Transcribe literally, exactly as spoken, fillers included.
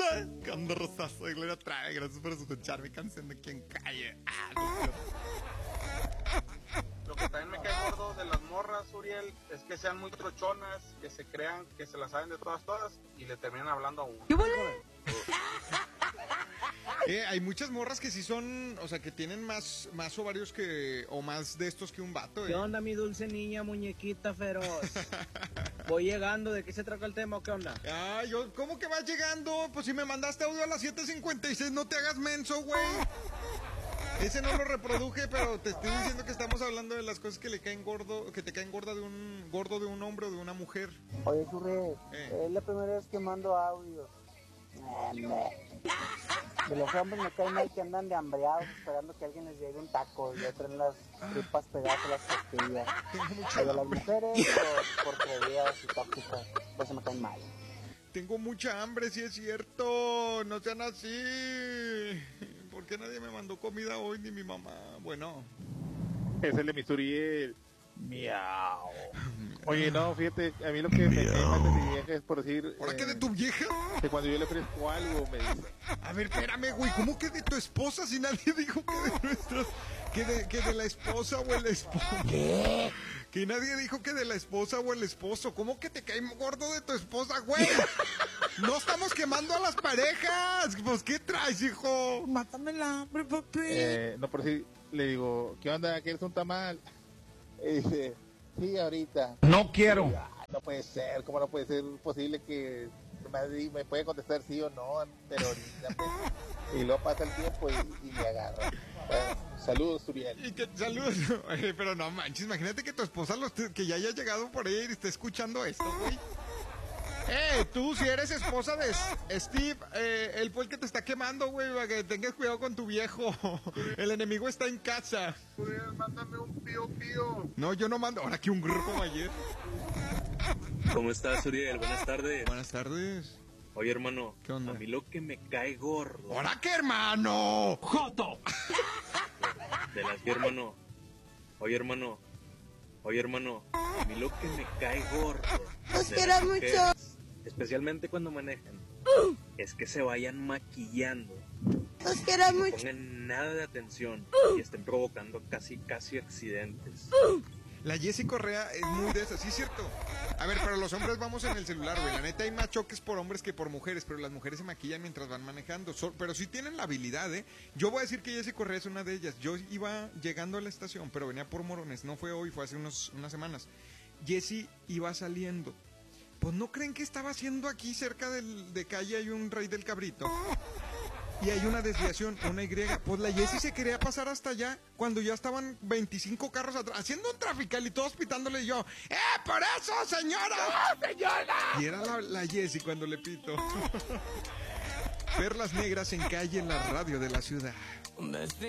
Cuando Rosazo de Gloria Trevi, gracias por escuchar mi canción de Quien Calle. Ah, no. Lo que también me cae gordo de las morras, Uriel, es que sean muy trochonas, que se crean que se las saben de todas, todas, y le terminan hablando a uno. ¿Qué vale? Eh, hay muchas morras que sí son, o sea, que tienen más, más ovarios que, o más de estos que un vato, eh. ¿Qué onda, mi dulce niña, muñequita feroz? Voy llegando, ¿de qué se trata el tema o qué onda? Ah, yo, ¿cómo que vas llegando? Pues si me mandaste audio a las siete cincuenta y seis, no te hagas menso, güey. Ese no lo reproduje, pero te estoy diciendo que estamos hablando de las cosas que le caen gordo, que te caen gorda de un gordo de un hombre o de una mujer. Oye, Surre, Eh. es la primera vez que mando audios. De los hombres me cae mal que andan de hambreados esperando que alguien les llegue un taco y ya traen las tripas pegadas a las costillas. Y de las mujeres por, por creídas y tóxicas, pues se me caen mal. Tengo mucha hambre, sí es cierto. No sean así. ¿Por qué nadie me mandó comida hoy ni mi mamá? Bueno. Es el de Misuriel. Miau. Oye, no, fíjate, a mí lo que me cae mal de mi vieja es por decir... ¿Ahora eh, qué de tu vieja? Que cuando yo le ofrezco algo, me dice... A ver, espérame, güey, ¿cómo que de tu esposa si nadie dijo que de nuestras... Que de, que de la esposa o el esposo? ¿Qué? Que nadie dijo que de la esposa o el esposo. ¿Cómo que te cae gordo de tu esposa, güey? No estamos quemando a las parejas. Pues, ¿qué traes, hijo? Mátame el hambre, papi. Eh, no, por decir, le digo, ¿qué onda? ¿Quieres un tamal? Y dice, sí, ahorita. No quiero. Y, ah, no puede ser, ¿cómo no puede ser posible que me, me puede contestar sí o no? Pero ahorita, pues, y luego pasa el tiempo y, y me agarra. Bueno, saludos, Uriel. Y que, saludos. Oye, pero no manches, imagínate que tu esposa, los, que ya haya llegado por ahí y esté escuchando esto, güey. Eh, tú si eres esposa de Steve, eh, él fue el que te está quemando, güey, para que tengas cuidado con tu viejo. El enemigo está en casa. Uriel, mándame un pío pío. No, yo no mando. Ahora que un grrr como ayer. ¿Cómo estás, Uriel? Buenas tardes. Buenas tardes. Oye, hermano, ¿Qué onda? a mí lo que me cae gordo. ¿Ahora qué, hermano? ¡Joto! De las que, hermano. Oye, hermano. Oye, hermano, a mí lo que me cae gordo. Los de quiero las mucho. mujeres, especialmente cuando manejan, es que se vayan maquillando. Los quiero No mucho. pongan nada de atención y estén provocando casi, casi accidentes. La Jessie Correa es muy de esas, sí es cierto. A ver, pero los hombres vamos en el celular, güey. La neta hay más choques por hombres que por mujeres, pero las mujeres se maquillan mientras van manejando. So, pero sí tienen la habilidad, ¿eh? Yo voy a decir que Jessie Correa es una de ellas. Yo iba llegando a la estación, pero venía por Morones. No fue hoy, fue hace unos, unas semanas. Jessie iba saliendo. Pues no creen que estaba haciendo aquí cerca del, de calle hay un Rey del Cabrito. Y hay una desviación, una Y. Pues la Jessie se quería pasar hasta allá cuando ya estaban veinticinco carros atrás, haciendo un trafical y todos pitándole y yo, ¡eh, por eso, señora! ¡No, señora! Y era la, la Jessie cuando le pito. Perlas negras en calle en la radio de la ciudad.